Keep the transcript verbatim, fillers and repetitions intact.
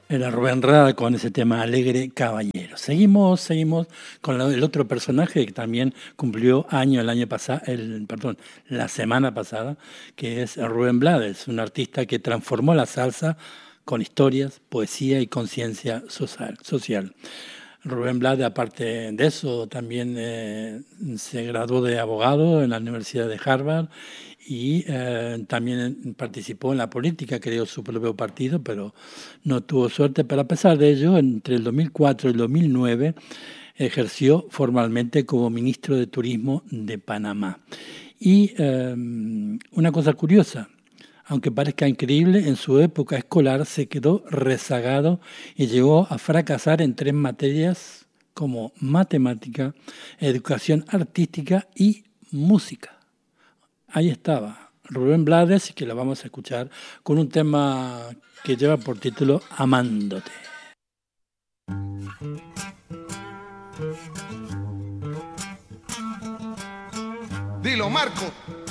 Era Rubén Rada con ese tema Alegre Caballero. Seguimos, seguimos con la- el otro personaje que también cumplió año el año pasado, el, perdón, la semana pasada, que es Rubén Blades, un artista que transformó la salsa con historias, poesía y conciencia social, social. Rubén Blades, aparte de eso, también eh, se graduó de abogado en la Universidad de Harvard y eh, también participó en la política, creó su propio partido, pero no tuvo suerte. Pero a pesar de ello, entre el dos mil cuatro y el dos mil nueve ejerció formalmente como ministro de Turismo de Panamá. Y eh, una cosa curiosa, aunque parezca increíble, en su época escolar se quedó rezagado y llegó a fracasar en tres materias como matemática, educación artística y música. Ahí estaba Rubén Blades, que lo vamos a escuchar con un tema que lleva por título Amándote. Dilo, Marco.